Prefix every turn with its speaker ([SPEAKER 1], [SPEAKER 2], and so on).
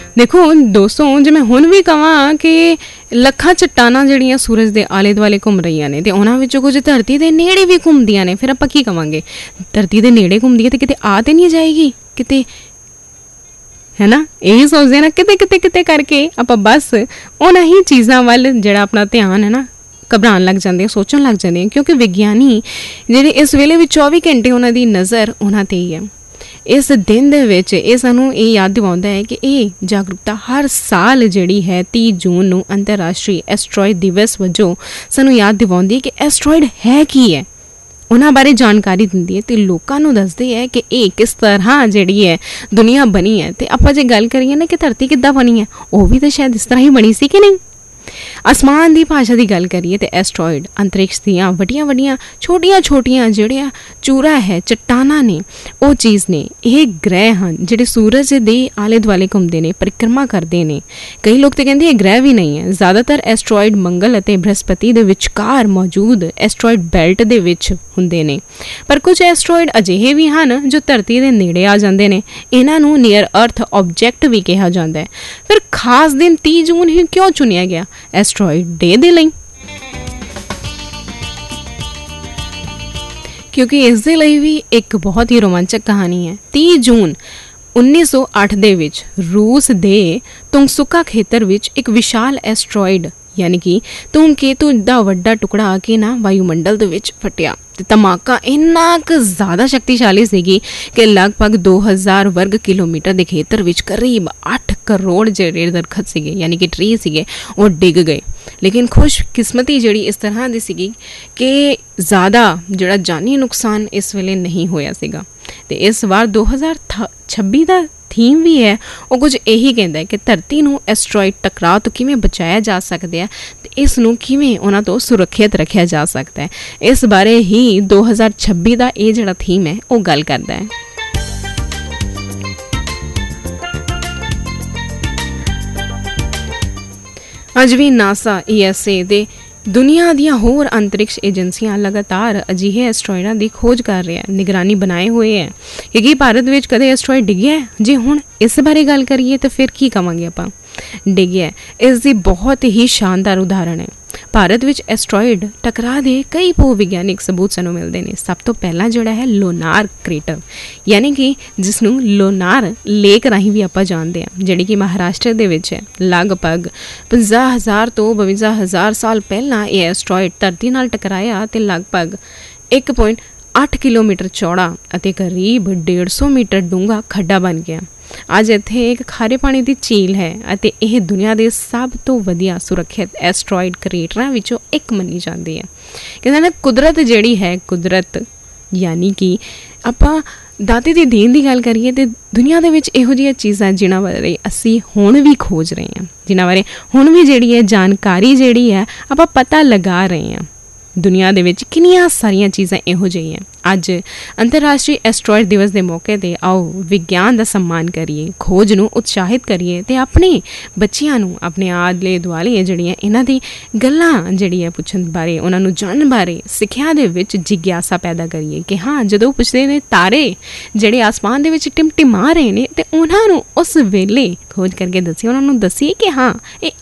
[SPEAKER 1] देखो दोस्तों, जे मैं हुण भी कहां कि ਲੱਖਾਂ ਚੱਟਾਨਾਂ ਜਿਹੜੀਆਂ ਸੂਰਜ ਦੇ ਆਲੇ ਦੁਆਲੇ ਘੁੰਮ ਰਹੀਆਂ ਨੇ ਤੇ ਉਹਨਾਂ ਵਿੱਚੋਂ ਕੁਝ ਧਰਤੀ ਦੇ ਨੇੜੇ ਵੀ ਘੁੰਮਦੀਆਂ ਨੇ, ਫਿਰ ਆਪਾਂ ਕੀ ਕਵਾਂਗੇ? ਧਰਤੀ ਦੇ ਨੇੜੇ ਘੁੰਮਦੀ ਹੈ ਤੇ ਕਿਤੇ ਆ ਤੇ ਨਹੀਂ ਜਾਏਗੀ ਕਿਤੇ, ਹੈ ਨਾ? ਇਹੀ ਸੋਚਦੇ ਆ ਨਾ, ਕਿਤੇ ਕਿਤੇ ਕਿਤੇ ਕਰਕੇ ਆਪਾਂ ਬਸ ਉਹਨਾਂ ਹੀ ਚੀਜ਼ਾਂ ਵੱਲ ਜਿਹੜਾ ਆਪਣਾ ਧਿਆਨ ਹੈ ਨਾ ਘਬਰਾਉਣ ਲੱਗ ਜਾਂਦੇ ਆ, ਸੋਚਣ ਲੱਗ ਜਾਂਦੇ ਆ, ਕਿਉਂਕਿ ਵਿਗਿਆਨੀ ਜਿਹੜੇ ਇਸ ਵੇਲੇ ਵੀ 24 ਘੰਟੇ ਉਹਨਾਂ ਦੀ ਨਜ਼ਰ ਉਹਨਾਂ 'ਤੇ ਹੀ ਹੈ। ਇਸ ਦਿਨ ਦੇ ਵਿੱਚ ਇਹ ਸਾਨੂੰ ਇਹ ਯਾਦ ਦਿਵਾਉਂਦਾ ਹੈ ਕਿ ਇਹ ਜਾਗਰੂਕਤਾ ਹਰ ਸਾਲ ਜਿਹੜੀ ਹੈ 30 ਜੂਨ ਨੂੰ ਅੰਤਰਰਾਸ਼ਟਰੀ ਐਸਟਰੋਇਡ ਦਿਵਸ ਵਜੋਂ ਸਾਨੂੰ ਯਾਦ ਦਿਵਾਉਂਦੀ ਹੈ ਕਿ ਐਸਟਰੋਇਡ ਹੈ ਕੀ ਹੈ, ਉਹਨਾਂ ਬਾਰੇ ਜਾਣਕਾਰੀ ਦਿੰਦੀ ਹੈ ਤੇ ਲੋਕਾਂ ਨੂੰ ਦੱਸਦੀ ਹੈ ਕਿ ਇਹ ਕਿਸ ਤਰ੍ਹਾਂ ਜਿਹੜੀ ਹੈ ਦੁਨੀਆ ਬਣੀ ਹੈ। ਤੇ ਆਪਾਂ ਜੇ ਗੱਲ ਕਰੀਏ ਨਾ ਕਿ ਧਰਤੀ ਕਿੱਦਾਂ ਬਣੀ ਹੈ, ਉਹ ਵੀ ਤਾਂ ਸ਼ਾਇਦ ਇਸ ਤਰ੍ਹਾਂ ਹੀ ਬਣੀ ਸੀ ਕਿ ਨਹੀਂ। ਆਸਮਾਨ ਦੀ ਭਾਸ਼ਾ ਦੀ ਗੱਲ ਕਰੀਏ ਤੇ ਐਸਟਰੋਇਡ ਅੰਤਰਿਕਸ਼ ਦੀਆਂ ਵੱਡੀਆਂ ਵੱਡੀਆਂ ਛੋਟੀਆਂ ਛੋਟੀਆਂ ਜਿਹੜੀਆਂ ਚੂਰਾ ਹੈ, ਚੱਟਾਨਾਂ ਨੇ, ਉਹ ਚੀਜ਼ ਨੇ। ਇਹ ਗ੍ਰਹਿ ਹਨ ਜਿਹੜੇ ਸੂਰਜ ਦੇ ਆਲੇ ਦੁਆਲੇ ਘੁੰਮਦੇ ਨੇ, ਪਰਿਕਰਮਾ ਕਰਦੇ ਨੇ। ਕਈ ਲੋਕ ਤਾਂ ਕਹਿੰਦੇ ਇਹ ਗ੍ਰਹਿ ਵੀ ਨਹੀਂ ਹੈ। ਜ਼ਿਆਦਾਤਰ ਐਸਟਰੋਇਡ ਮੰਗਲ ਅਤੇ ਬ੍ਰਹਸਪਤੀ ਦੇ ਵਿਚਕਾਰ ਮੌਜੂਦ ਐਸਟਰੋਇਡ ਬੈਲਟ ਦੇ ਵਿੱਚ ਹੁੰਦੇ ਨੇ, ਪਰ ਕੁਝ ਐਸਟਰੋਇਡ ਅਜਿਹੇ ਵੀ ਹਨ ਜੋ ਧਰਤੀ ਦੇ ਨੇੜੇ ਆ ਜਾਂਦੇ ਨੇ। ਇਹਨਾਂ ਨੂੰ ਨੀਅਰ ਅਰਥ ਆਬਜੈਕਟ ਵੀ ਕਿਹਾ ਜਾਂਦਾ ਹੈ। ਫਿਰ ਖਾਸ ਦਿਨ 30 ਜੂਨ ਹੀ ਕਿਉਂ ਚੁਣਿਆ ਗਿਆ ਐਸਟਰੋਇਡ ਡੇ ਦੇ ਲਈ? ਕਿਉਂਕਿ ਇਸ ਦੇ ਲਈ ਵੀ ਇੱਕ ਬਹੁਤ ਹੀ ਰੋਮਾਂਚਕ ਕਹਾਣੀ ਹੈ। 30 ਜੂਨ 1908 ਦੇ ਵਿੱਚ ਰੂਸ ਦੇ ਤੁੰਗਸੁਕਾ ਖੇਤਰ ਵਿੱਚ ਇੱਕ ਵਿਸ਼ਾਲ ਐਸਟਰੋਇਡ ਯਾਨੀ ਕਿ ਧੂਮਕੇਤੂ ਦਾ ਵੱਡਾ ਟੁਕੜਾ ਆ ਕੇ ਨਾ ਵਾਯੂਮੰਡਲ ਦੇ ਵਿੱਚ ਫਟਿਆ ਤੇ ਧਮਾਕਾ ਇੰਨਾ ਕੁ ਜ਼ਿਆਦਾ ਸ਼ਕਤੀਸ਼ਾਲੀ ਸੀਗੀ ਕਿ ਲਗਭਗ 2000 ਵਰਗ ਕਿਲੋਮੀਟਰ ਦੇ ਖੇਤਰ ਵਿੱਚ ਕਰੀਬ 8 ਕਰੋੜ ਜਿਹੜੇ ਦਰਖਤ ਸੀਗੇ ਯਾਨੀ ਕਿ ਟਰੀ ਸੀਗੇ ਉਹ ਡਿੱਗ ਗਏ। ਲੇਕਿਨ ਖੁਸ਼ਕਿਸਮਤੀ ਜਿਹੜੀ ਇਸ ਤਰ੍ਹਾਂ ਦੀ ਸੀਗੀ ਕਿ ਜ਼ਿਆਦਾ ਜਿਹੜਾ ਜਾਨੀ ਨੁਕਸਾਨ ਇਸ ਵੇਲੇ ਨਹੀਂ ਹੋਇਆ ਸੀਗਾ। ਤੇ ਇਸ ਵਾਰ 2026 ਦਾ ਥੀਮ ਵੀ ਹੈ, ਉਹ ਕੁਝ ਇਹੀ ਕਹਿੰਦਾ ਹੈ ਕਿ ਧਰਤੀ ਨੂੰ ਐਸਟਰੋਇਡ ਟਕਰਾਅ ਤੋਂ ਕਿਵੇਂ ਬਚਾਇਆ ਜਾ ਸਕਦਾ ਹੈ ਤੇ ਇਸ ਨੂੰ ਕਿਵੇਂ ਉਹਨਾਂ ਤੋਂ ਸੁਰੱਖਿਅਤ ਰੱਖਿਆ ਜਾ ਸਕਦਾ ਹੈ। ਇਸ ਬਾਰੇ ਹੀ 2026 ਦਾ ਇਹ ਜਿਹੜਾ ਥੀਮ ਹੈ ਉਹ ਗੱਲ ਕਰਦਾ ਹੈ। ਅੱਜ ਵੀ ਨਾਸਾ, ESA ਦੇ ਦੁਨੀਆ ਦੀਆਂ ਹੋਰ ਅੰਤਰਿਕਸ਼ ਏਜੰਸੀਆਂ ਲਗਾਤਾਰ ਅਜਿਹੇ ਐਸਟਰੋਇਡਾਂ ਦੀ ਖੋਜ ਕਰ ਰਿਹਾ, ਨਿਗਰਾਨੀ ਬਣਾਏ ਹੋਏ ਹੈ ਕਿ ਕੀ ਭਾਰਤ ਵਿੱਚ ਕਦੇ ਐਸਟਰੋਇਡ ਡਿੱਗਿਆ ਹੈ। ਜੇ ਹੁਣ ਇਸ ਬਾਰੇ ਗੱਲ ਕਰੀਏ ਤਾਂ ਫਿਰ ਕੀ ਕਵਾਂਗੇ ਆਪਾਂ? ਡਿੱਗਿਆ ਇਸ ਦੀ ਬਹੁਤ ਹੀ ਸ਼ਾਨਦਾਰ ਉਦਾਹਰਣ ਹੈ। ਭਾਰਤ ਵਿੱਚ ਐਸਟਰੋਇਡ ਟਕਰਾਅ ਦੇ ਕਈ ਭੂ ਵਿਗਿਆਨਿਕ ਸਬੂਤ ਸਾਨੂੰ ਮਿਲਦੇ ਨੇ। ਸਭ ਤੋਂ ਪਹਿਲਾਂ ਜਿਹੜਾ ਹੈ ਲੋਨਾਰ ਕ੍ਰੇਟਰ ਯਾਨੀ ਕਿ ਜਿਸ ਨੂੰ ਲੋਨਾਰ ਲੇਕ ਰਾਹੀਂ ਵੀ ਆਪਾਂ ਜਾਣਦੇ ਹਾਂ, ਜਿਹੜੀ ਕਿ ਮਹਾਰਾਸ਼ਟਰ ਦੇ ਵਿੱਚ ਹੈ। ਲਗਭਗ 50,000 ਤੋਂ 52,000 ਸਾਲ ਪਹਿਲਾਂ ਇਹ ਐਸਟਰੋਇਡ ਧਰਤੀ ਨਾਲ ਟਕਰਾਇਆ ਤੇ ਲਗਭਗ 1.8 ਕਿਲੋਮੀਟਰ ਚੌੜਾ ਅਤੇ ਕਰੀਬ 150 ਮੀਟਰ ਡੂੰਘਾ ਖੱਡਾ ਬਣ ਗਿਆ। ਅੱਜ ਇੱਥੇ ਇੱਕ ਖਾਰੇ ਪਾਣੀ ਦੀ ਝੀਲ ਹੈ ਅਤੇ ਇਹ ਦੁਨੀਆ ਦੇ ਸਭ ਤੋਂ ਵਧੀਆ ਸੁਰੱਖਿਅਤ ਐਸਟਰੋਇਡ ਕ੍ਰੇਟਰਾਂ ਵਿੱਚੋਂ ਇੱਕ ਮੰਨੀ ਜਾਂਦੀ ਹੈ। ਕਹਿੰਦੇ ਨਾ ਕੁਦਰਤ ਜਿਹੜੀ ਹੈ, ਕੁਦਰਤ ਯਾਨੀ ਕਿ ਆਪਾਂ ਦਾਤੇ ਦੀ ਦੇਣ ਦੀ ਗੱਲ ਕਰੀਏ ਤੇ ਦੁਨੀਆ ਦੇ ਵਿੱਚ ਇਹੋ ਜਿਹੀਆਂ ਚੀਜ਼ਾਂ ਜਿਨ੍ਹਾਂ ਬਾਰੇ ਅਸੀਂ ਹੁਣ ਵੀ ਖੋਜ ਰਹੇ ਹਾਂ, ਜਿਨ੍ਹਾਂ ਬਾਰੇ ਹੁਣ ਵੀ ਜਿਹੜੀ ਹੈ ਜਾਣਕਾਰੀ ਜਿਹੜੀ ਹੈ ਆਪਾਂ ਪਤਾ ਲਗਾ ਰਹੇ ਹਾਂ। ਦੁਨੀਆ ਦੇ ਵਿੱਚ ਕਿੰਨੀਆਂ ਸਾਰੀਆਂ ਚੀਜ਼ਾਂ ਇਹੋ ਜਿਹੀਆਂ। ਅੱਜ ਅੰਤਰਰਾਸ਼ਟਰੀ ਐਸਟਰੋਇਡ ਦਿਵਸ ਦੇ ਮੌਕੇ 'ਤੇ ਆਓ ਵਿਗਿਆਨ ਦਾ ਸਨਮਾਨ ਕਰੀਏ, ਖੋਜ ਨੂੰ ਉਤਸ਼ਾਹਿਤ ਕਰੀਏ ਤੇ ਆਪਣੇ ਬੱਚਿਆਂ ਨੂੰ ਆਪਣੇ ਆਲੇ ਦੁਆਲੇ ਜਿਹੜੀਆਂ ਇਹਨਾਂ ਦੀ ਗੱਲਾਂ ਜਿਹੜੀ ਹੈ ਪੁੱਛਣ ਬਾਰੇ, ਉਹਨਾਂ ਨੂੰ ਜਾਣਨ ਬਾਰੇ ਸਿੱਖਿਆ ਦੇ ਵਿੱਚ ਜਿਗਿਆਸਾ ਪੈਦਾ ਕਰੀਏ ਕਿ ਹਾਂ ਜਦੋਂ ਪੁੱਛਦੇ ਨੇ ਤਾਰੇ ਜਿਹੜੇ ਆਸਮਾਨ ਦੇ ਵਿੱਚ ਟਿਮਟਿਮਾ ਰਹੇ ਨੇ ਤੇ ਉਹਨਾਂ ਨੂੰ ਉਸ ਵੇਲੇ ਖੋਜ ਕਰਕੇ ਦੱਸੀਏ, ਉਹਨਾਂ ਨੂੰ ਦੱਸੀਏ ਕਿ ਹਾਂ ਇਹ